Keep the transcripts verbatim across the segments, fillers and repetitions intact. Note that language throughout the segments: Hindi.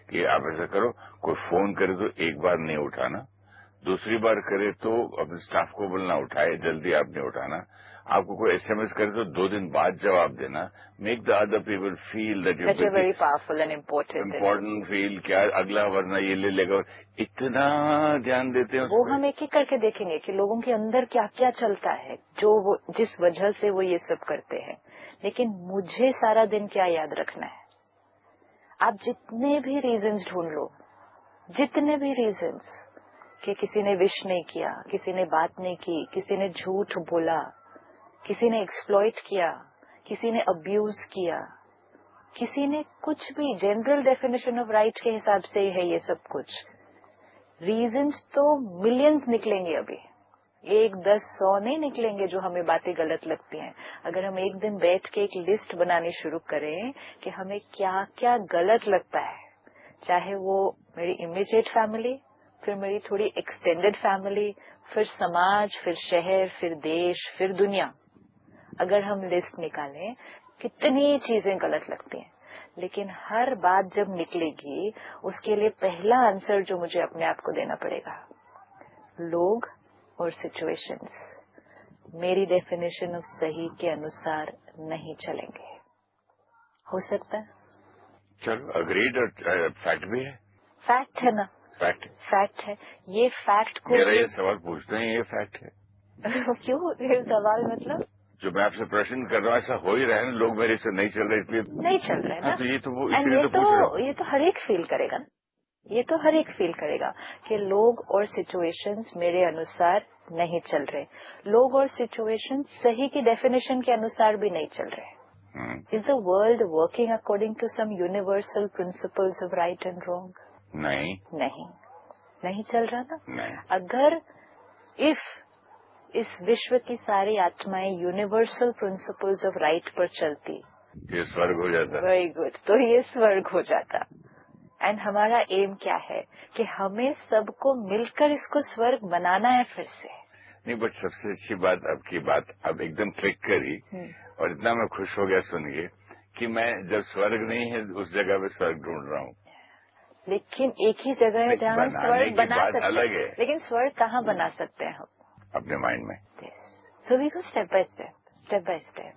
कि आप ऐसा करो, कोई फोन करे तो एक बार नहीं उठाना, दूसरी बार करे तो अपने स्टाफ को बोलना उठाए, जल्दी आप नहीं उठाना, आपको कोई एसएमएस करे तो दो दिन बाद जवाब देना, make the other people feel that you very powerful and important important feel, क्या अगला वरना ये ले लेगा, इतना ध्यान देते हैं। वो हम एक एक करके देखेंगे कि लोगों के अंदर क्या क्या चलता है, जो वो जिस वजह से वो ये सब करते हैं। लेकिन मुझे सारा दिन क्या याद रखना है? आप जितने भी रीजंस ढूंढ लो, जितने भी रीजंस, कि किसी ने विश नहीं किया, किसी ने बात नहीं की, किसी ने झूठ बोला, किसी ने एक्सप्लॉइट किया, किसी ने अब्यूज किया, किसी ने कुछ भी, जनरल डेफिनेशन ऑफ राइट के हिसाब से ही है ये सब कुछ। रीजंस तो मिलियंस निकलेंगे, अभी एक दस सौ नहीं निकलेंगे जो हमें बातें गलत लगती हैं। अगर हम एक दिन बैठ के एक लिस्ट बनानी शुरू करें कि हमें क्या क्या गलत लगता है, चाहे वो मेरी इमीडिएट फैमिली, फिर मेरी थोड़ी एक्सटेंडेड फैमिली, फिर समाज, फिर शहर, फिर देश, फिर दुनिया, अगर हम लिस्ट निकालें कितनी चीजें गलत लगती हैं। लेकिन हर बात जब निकलेगी उसके लिए पहला आंसर जो मुझे अपने आप को देना पड़ेगा, लोग और सिचुएशंस मेरी डेफिनेशन ऑफ सही के अनुसार नहीं चलेंगे। हो सकता है? चलो अग्रीड, और फैक्ट भी है। फैक्ट है ना? फैक्ट फैक्ट है। ये फैक्ट को मेरा ये सवाल पूछते हैं, ये फैक्ट है। क्यों ये सवाल? मतलब जो मैं आपसे प्रश्न कर रहा हूँ ऐसा हो ही रहा है ना, लोग मेरे से नहीं चल रहे इसलिए नहीं चल रहे हाँ, ना। तो ये तो वो एंड इसलिए ये तो तो पूछ रहा हूँ। ये तो हर एक फील करेगा ना, ये तो हर एक फील करेगा कि लोग और सिचुएशंस मेरे अनुसार नहीं चल रहे, लोग और सिचुएशंस सही की डेफिनेशन के अनुसार भी नहीं चल रहे। Is the world working according to some universal principles of right and wrong? नहीं नहीं नहीं चल रहा ना। नहीं। अगर इफ इस विश्व की सारी आत्माएं यूनिवर्सल प्रिंसिपल्स ऑफ राइट पर चलती, ये स्वर्ग हो जाता। वेरी गुड, तो ये स्वर्ग हो जाता। एंड हमारा एम क्या है कि हमें सबको मिलकर इसको स्वर्ग बनाना है फिर से। नहीं, बट सबसे अच्छी बात आपकी बात अब एकदम क्लिक करी, और इतना मैं खुश हो गया सुन के कि मैं जब स्वर्ग नहीं है उस जगह पे स्वर्ग ढूंढ रहा हूँ। लेकिन एक ही जगह है जहाँ हम स्वर्ग बना सकते अलग हैं। है। लेकिन स्वर्ग कहाँ बना सकते हैं हम? अपने माइंड में। So we go step by step, step by step,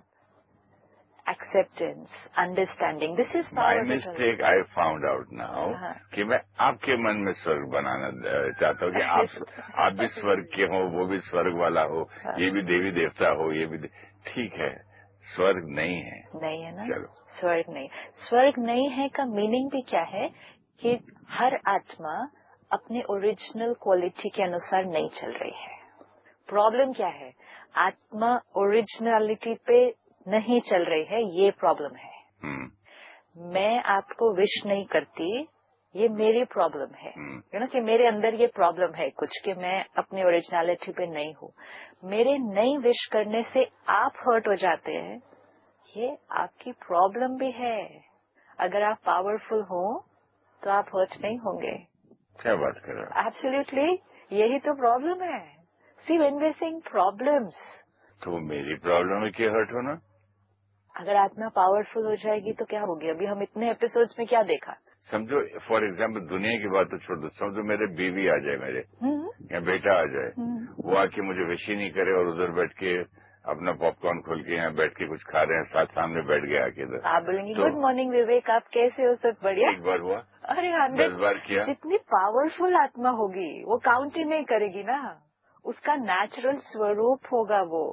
acceptance, understanding, this is my mistake I found out now कि मैं आपके मन में स्वर्ग बनाना चाहता हूँ कि आप आप भी स्वर्ग के हो, वो भी स्वर्ग वाला हो, ये भी देवी देवता हो, ये भी ठीक है, स्वर्ग नहीं है। नहीं है ना? चलो, स्वर्ग नहीं, स्वर्ग नहीं है का मीनिंग भी क्या है कि हर आत्मा अपने ओरिजिनल क्वालिटी के अनुसार नहीं चल रही है। प्रॉब्लम क्या है? आत्मा ओरिजिनलिटी पे नहीं चल रही है, ये प्रॉब्लम है। hmm. मैं आपको विश नहीं करती, ये मेरी प्रॉब्लम है। hmm. यू नो कि मेरे अंदर ये प्रॉब्लम है कुछ कि मैं अपने ओरिजिनलिटी पे नहीं हूँ। मेरे नहीं विश करने से आप हर्ट हो जाते हैं, ये आपकी प्रॉब्लम भी है। अगर आप पावरफुल हो तो आप हर्ट नहीं होंगे। क्या बात कर रहे हो? एब्सोल्युटली, यही तो प्रॉब्लम है। See when we are saying problems, तो मेरी प्रॉब्लम है कि हर्ट होना। अगर आत्मा पावरफुल हो जाएगी तो क्या होगी? अभी हम इतने एपिसोड्स में क्या देखा? समझो फॉर एग्जाम्पल दुनिया की बात तो छोड़ दो, समझो मेरे बीवी आ जाए, मेरे या बेटा आ जाए, वो आके मुझे विश ही नहीं करे और उधर बैठ के अपना पॉपकॉर्न खोल के यहाँ बैठ के कुछ खा रहे हैं, साथ सामने बैठ गया आके इधर, आप बोलेंगे गुड मॉर्निंग विवेक, आप कैसे हो? सब बढ़िया? एक बार हुआ, अरे दस हंड्रेड बार किया। जितनी पावरफुल आत्मा होगी वो काउंट ही नहीं करेगी ना, उसका नेचुरल स्वरूप होगा वो।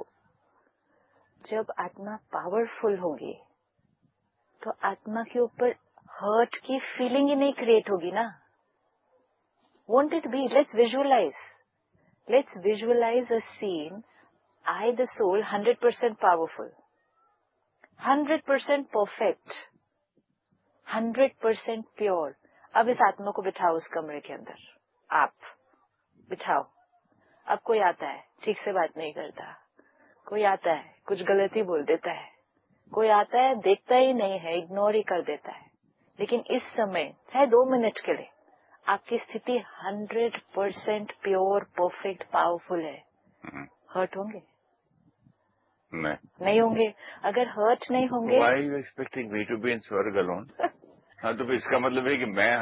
जब आत्मा पावरफुल होगी तो आत्मा के ऊपर हर्ट की फीलिंग ही नहीं क्रिएट होगी ना। Won't it be? Let's visualise, let's visualise a scene, I the soul hundred percent powerful, hundred percent perfect, hundred percent pure. अब इस आत्मा को बिठाओ उस कमरे के अंदर, आप बिठाओ। अब कोई आता है ठीक से बात नहीं करता, कोई आता है कुछ गलती बोल देता है, कोई आता है देखता ही नहीं है, इग्नोर ही कर देता है। लेकिन इस समय चाहे दो मिनट के लिए आपकी स्थिति hundred percent pure, perfect, powerful है, हर्ट होंगे? नहीं नहीं होंगे। अगर हर्ट नहीं होंगे, why you expecting me to be in स्वर्ग अलोन? हाँ, तो इसका मतलब है कि मैं